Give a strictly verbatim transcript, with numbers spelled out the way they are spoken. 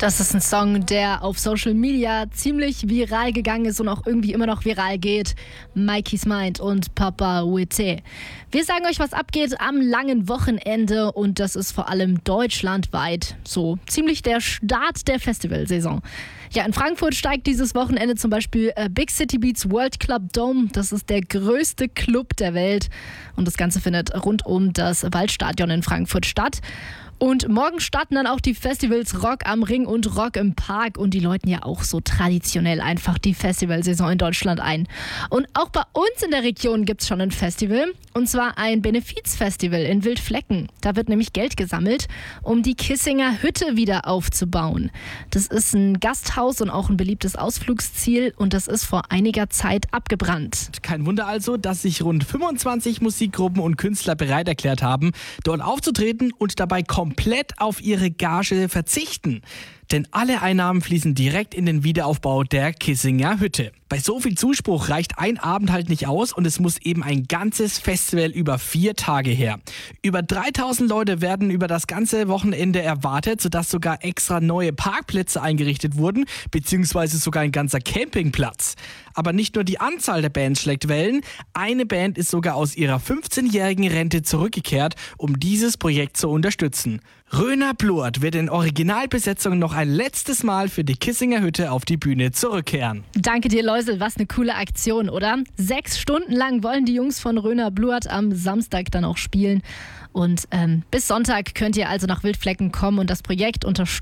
Das ist ein Song, der auf Social Media ziemlich viral gegangen ist und auch irgendwie immer noch viral geht. Mikey's Mind und Papa Wete. Wir sagen euch, was abgeht am langen Wochenende, und das ist vor allem deutschlandweit so ziemlich der Start der Festivalsaison. Ja, in Frankfurt steigt dieses Wochenende zum Beispiel äh, Big City Beats World Club Dome. Das ist der größte Club der Welt, und das Ganze findet rund um das Waldstadion in Frankfurt statt. Und morgen starten dann auch die Festivals Rock am Ring und Rock im Park, und die läuten ja auch so traditionell einfach die Festivalsaison in Deutschland ein. Und auch bei uns in der Region gibt es schon ein Festival, und zwar ein Benefizfestival in Wildflecken. Da wird nämlich Geld gesammelt, um die Kissinger Hütte wieder aufzubauen. Das ist ein Gasthaus und auch ein beliebtes Ausflugsziel, und das ist vor einiger Zeit abgebrannt. Kein Wunder also, dass sich rund fünfundzwanzig Musikgruppen und Künstler bereit erklärt haben, dort aufzutreten und dabei komplett auf ihre Gage verzichten. Denn alle Einnahmen fließen direkt in den Wiederaufbau der Kissinger Hütte. Bei so viel Zuspruch reicht ein Abend halt nicht aus, und es muss eben ein ganzes Festival über vier Tage her. Über dreitausend Leute werden über das ganze Wochenende erwartet, sodass sogar extra neue Parkplätze eingerichtet wurden, beziehungsweise sogar ein ganzer Campingplatz. Aber nicht nur die Anzahl der Bands schlägt Wellen, eine Band ist sogar aus ihrer fünfzehnjährigen Rente zurückgekehrt, um dieses Projekt zu unterstützen. Röner Blurt wird in Originalbesetzung noch ein letztes Mal für die Kissinger Hütte auf die Bühne zurückkehren. Danke dir, Läusel, was eine coole Aktion, oder? Sechs Stunden lang wollen die Jungs von Röner Blurt am Samstag dann auch spielen. Und ähm, bis Sonntag könnt ihr also nach Wildflecken kommen und das Projekt unterstützen.